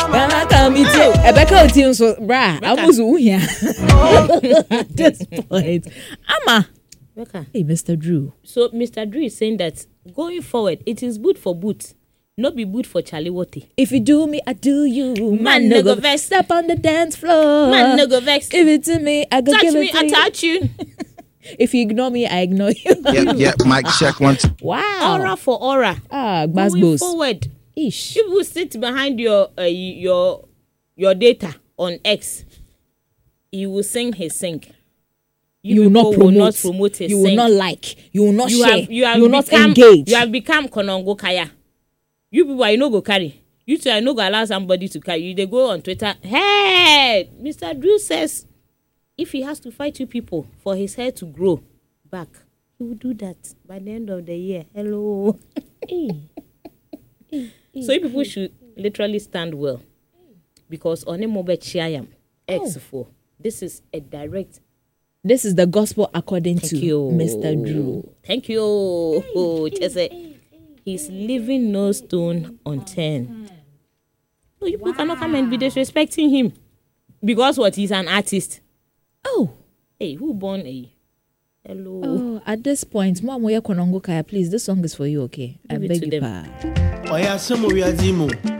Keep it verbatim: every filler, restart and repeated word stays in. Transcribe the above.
Ghana come it you. Ebeka Otin so bra. Amuzu here. At this point. Ama. Rebecca. Hey, Mister Drew. So Mister Drew is saying that going forward, it is good for boot, not be good for Charlie Wotte. If you do me, I do you. Man, Man no no go go vex. step on the dance floor. Man, no go vex. Give it to me, I go Touch give me, it to I you. touch you. If you ignore me, I ignore you. Yeah, yeah, mic check one. Two. Wow. Aura for aura. Ah, Going Gbasgbos. forward, Ish. people sit behind your uh, your your data on X. You will sing his sing. You will not people promote. Will not promote his you will sing. not like. You will not You share. have you have you will not become, engage. You have become Konongo Kaya. You people are no go carry. You two are no go allow somebody to carry you. They go on Twitter. Hey, Mister Drew says if he has to fight you people for his hair to grow back, he will do that by the end of the year. Hello. So you people should literally stand well, because on a mobile chiam X four. This is a direct. This is the gospel according Thank to you, Mister Drew. Thank you. Oh, Chese. He's leaving no stone unturned. No, you people wow. cannot come and be disrespecting him because what? He's an artist. Oh, hey, who born a? Hello. Oh, at this point, Mama Konongo Kaya, please. This song is for you, okay? Give I it beg to you, them. pa. Oya somo wiazimu